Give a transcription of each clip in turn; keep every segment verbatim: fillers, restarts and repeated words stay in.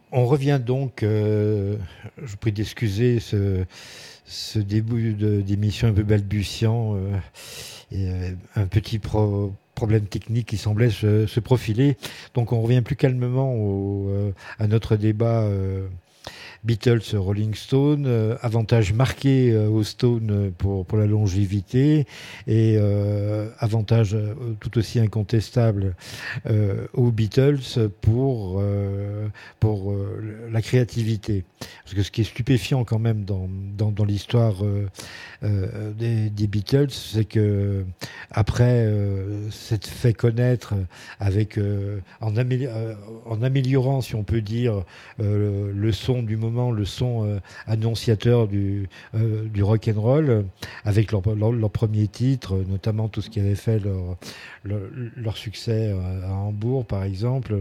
On revient donc, euh, je vous prie d'excuser ce, ce début de- d'émission un peu balbutiant, euh, et euh, un petit pro- problème technique qui semblait se, se profiler. Donc on revient plus calmement au, euh, à notre débat euh, Beatles, Rolling Stone, euh, avantage marqué euh, aux Stones pour, pour la longévité et euh, avantage euh, tout aussi incontestable euh, aux Beatles pour, euh, pour euh, la créativité. Parce que ce qui est stupéfiant quand même dans, dans, dans l'histoire euh, euh, des, des Beatles, c'est que après euh, s'être fait connaître avec euh, en, amé- euh, en améliorant, si on peut dire, euh, le son du moment, le son euh, annonciateur du, euh, du rock and roll, avec leur, leur, leur premier titre, notamment tout ce qui avait fait leur, leur, leur succès à Hambourg, par exemple.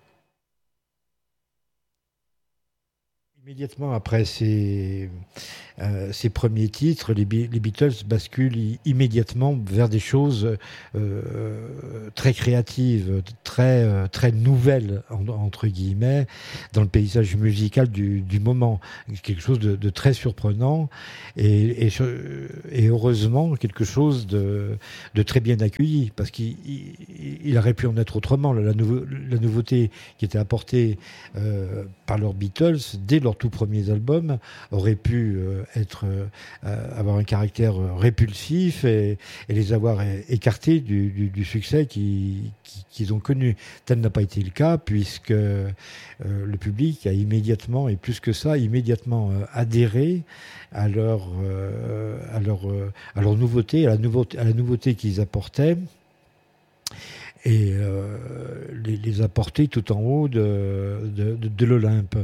Immédiatement après ces, euh, ces premiers titres, les, Be- les Beatles basculent i- immédiatement vers des choses euh, très créatives, très, euh, très nouvelles, en- entre guillemets, dans le paysage musical du, du moment. Quelque chose de, de très surprenant et, et, sur- et heureusement quelque chose de, de très bien accueilli, parce qu'il il, il aurait pu en être autrement. La, nouveau- la nouveauté qui était apportée euh, par leurs Beatles dès leurs tout premiers albums aurait pu euh, être, euh, avoir un caractère répulsif et, et les avoir é- écartés du, du- du succès qui- qui- qu'ils ont connu. Tel n'a pas été le cas puisque euh, le public a immédiatement, et plus que ça, immédiatement euh, adhéré à leur, euh, à leur, euh, à leur nouveauté, à la nouveauté, à la nouveauté qu'ils apportaient et euh, les, les apporter tout en haut de, de, de, de l'Olympe.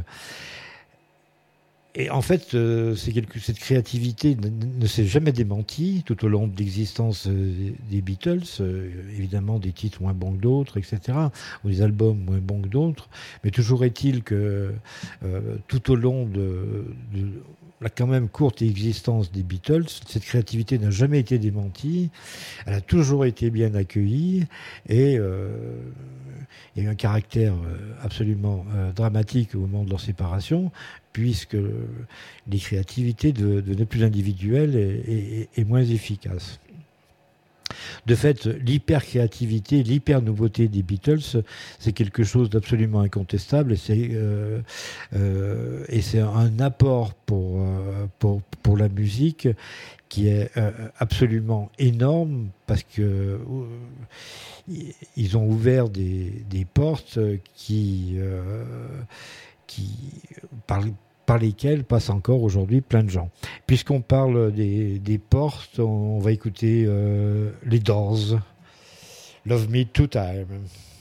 Et en fait, euh, c'est quelque, cette créativité ne, ne s'est jamais démentie tout au long de l'existence euh, des Beatles. Euh, évidemment, des titres moins bons que d'autres, et cetera, ou des albums moins bons que d'autres. Mais toujours est-il que euh, tout au long de, de la quand même courte existence des Beatles, cette créativité n'a jamais été démentie. Elle a toujours été bien accueillie et euh, il y a eu un caractère euh, absolument euh, dramatique au moment de leur séparation, puisque les créativités de- devenaient plus individuelles et, et- et moins efficaces. De fait, l'hyper-créativité, l'hyper-nouveauté des Beatles, c'est quelque chose d'absolument incontestable et c'est euh, euh, et c'est un apport pour, euh, pour, pour la musique qui est euh, absolument énorme parce que euh, ils ont ouvert des, des portes qui, euh, qui par, par lesquelles passent encore aujourd'hui plein de gens. Puisqu'on parle des, des portes, on va écouter euh, les Doors. Love Me Two Time.